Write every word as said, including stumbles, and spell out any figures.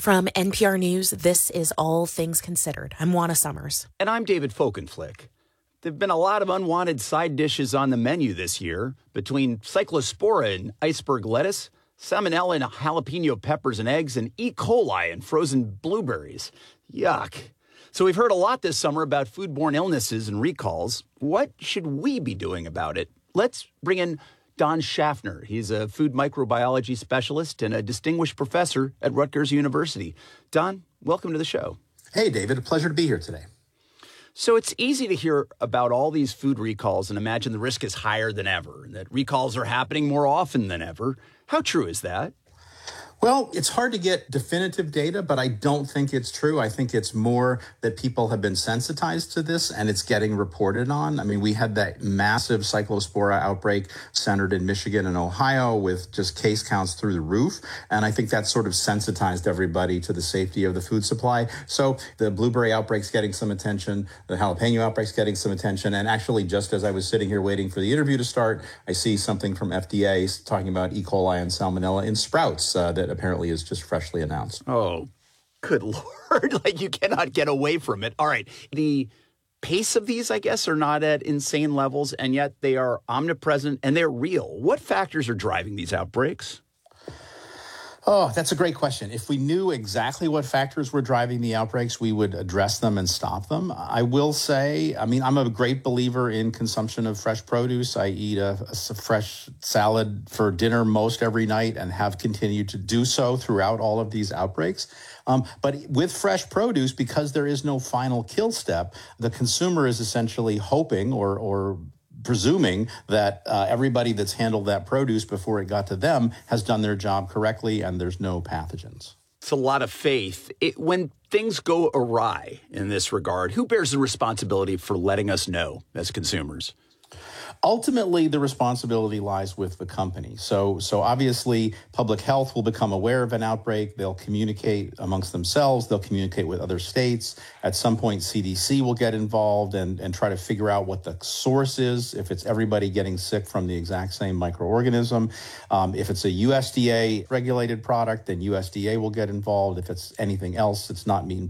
From N P R News, this is All Things Considered. I'm Juana Summers. And I'm David Folkenflick. There have been a lot of unwanted side dishes on the menu this year. Between cyclospora and iceberg lettuce, salmonella and jalapeno peppers and eggs, and E. coli and frozen blueberries. Yuck. So we've heard a lot this summer about foodborne illnesses and recalls. What should we be doing about it? Let's bring in Don Schaffner. He's a food microbiology specialist and a distinguished professor at Rutgers University. Don, welcome to the show. Hey, David. A pleasure to be here today. So it's easy to hear about all these food recalls and imagine the risk is higher than ever, and that recalls are happening more often than ever. How true is that? Well, it's hard to get definitive data, but I don't think it's true. I think it's more that people have been sensitized to this and it's getting reported on. I mean, we had that massive cyclospora outbreak centered in Michigan and Ohio with just case counts through the roof. And I think that sort of sensitized everybody to the safety of the food supply. So the blueberry outbreak's getting some attention, the jalapeno outbreak's getting some attention. And actually, just as I was sitting here waiting for the interview to start, I see something from F D A talking about E. coli and salmonella in sprouts uh, that apparently is just freshly announced. Oh, good Lord. Like, you cannot get away from it. All right. The pace of these, I guess, are not at insane levels, and yet they are omnipresent and they're real. What factors are driving these outbreaks? Oh, that's a great question. If we knew exactly what factors were driving the outbreaks, we would address them and stop them. I will say, I mean, I'm a great believer in consumption of fresh produce. I eat a, a fresh salad for dinner most every night and have continued to do so throughout all of these outbreaks. Um, but with fresh produce, because there is no final kill step, the consumer is essentially hoping or or presuming that uh, everybody that's handled that produce before it got to them has done their job correctly and there's no pathogens. It's a lot of faith. It, when things go awry in this regard, who bears the responsibility for letting us know as consumers? Ultimately, the responsibility lies with the company. So, so obviously, public health will become aware of an outbreak. They'll communicate amongst themselves. They'll communicate with other states. At some point, C D C will get involved and, and try to figure out what the source is, if it's everybody getting sick from the exact same microorganism. Um, if it's a U S D A-regulated product, then U S D A will get involved. If it's anything else, it's not meat